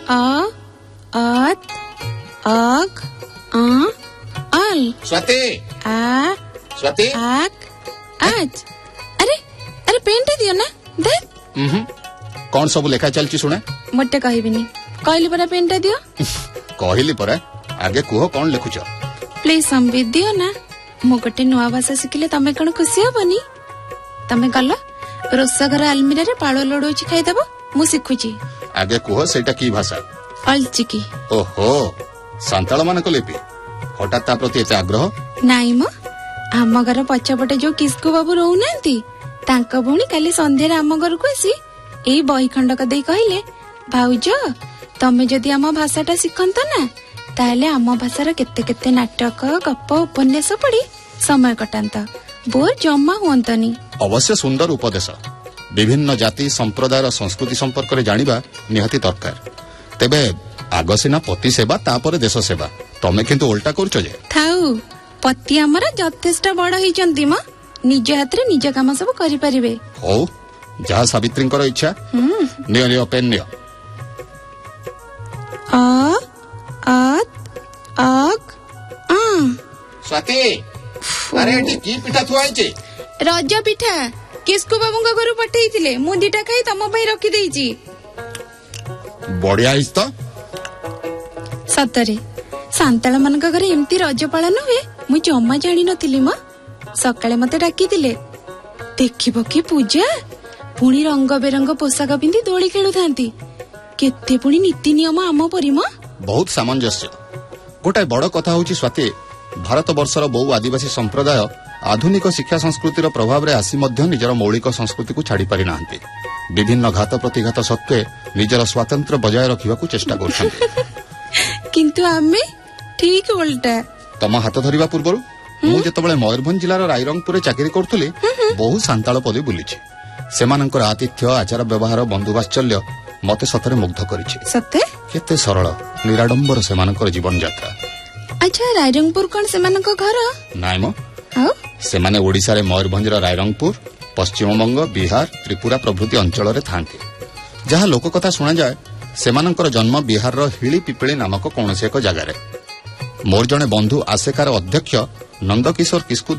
आत आग आल स्वाति स्वाति आक आज अरे अरे पेंट दियो ना देख कौन सब लेखा चलची सुने मटे कहबिनी कहली परा पेंट दियो कहली परा आगे कुह कौन लिखुछ प्लीज संबित दियो ना मु गोटे नुआ भाषा शिखिले तमे कण खुशी होबनी तमे गल रोसा घर अलमीरा रे पाळो लोडोची खाइदबो मु शिखुची आगे कुह सेटा की भाषा अलचिकी ओहो सांताळ मानको लिपि हठात ता प्रति एते आग्रह नाई म आम घर पछपटे जो किस्कु बाबू रहू नांती तांका भौणी काली संध्या रे आम घर को आसी एई बही खंडक देई कहिले भाउज तमे जदि आम भाषाटा शिखंत ना ताले आम भाषार केते केते नाटक गप उपन्यास पढ़ी समय कटांत बोर जमा हुअंतनी अवश्य सुंदर उपदेश विभिन्न जाति संप्रदायर संस्कृति संपर्क रे जानिबा निहाती दरकार तेबे आग सिना पति सेवा तापर देश सेवा तमे किंतु उल्टा करछो जे थाउ पति हमरा यथेष्ट बड़ होइचंती म निज हाथ रे निज काम सब करि परिबे हो जहा सावित्रींकर इच्छा नियो नियो पेन नियो आत आग स्वाति अरे एठी की पिठा थुआइचे रज पिठा किस्कु बाबूंगा घर पठेइथिले मु दिटा खाई तम पई रखि देइची बढ़िया इस तो सतरे सांताळ मानका घरे एम्ति रज पालन हुए मु जम्मा जानि नथिली म सकाळे मते डाकिथिले देखिबो की पूजा पुणी रंग बेरंग पोशाक पिंधि दोली खेलु थांती केते पुणी नीति नियम आम परि म बहुत सामंजस्य गोटाए बड़ कथा होची स्वाति भारत वर्षर बहु आदिवासी संप्रदाय आधुनिक शिक्षा संस्कृतिर प्रभाव रे आसी मध्य निजर मौलिक संस्कृति को छाड़ी पारि नाहंती विभिन्न घात प्रतिघात सत्वे निजर स्वातंत्र्य बजाय रखिबा को चेष्टा करछन्ती किंतु आमे ठीक उल्टा तम हाथ धरिबा पूर्वरु मु जेतबेले मयूरभंज जिल्लार रायरंगपुर चाकरी करथुली बहु सांताळ पदे बुलिछि सेमानंकर आतिथ्य आचार व्यवहार बंधुवात्सल्य मते सतरे मुग्ध करिछि सते केते सरल निराडंबर सेमानंकर जीवन यात्रा अच्छा रायरंगपुर कोन सेमानंक घर नाइ म सेमाने ओडिसा रे मयूरभंज रायरंगपुर पश्चिम बंग बिहार त्रिपुरा प्रभृति अंचल रे थांती जहा लोक कथा सुना जाए सेमानंकर जन्म बिहार रो हिली पिपली नामक कोनसे एक जगह रे मोर जने बंधु आसेकार अध्यक्ष नंदकिशोर किस्कु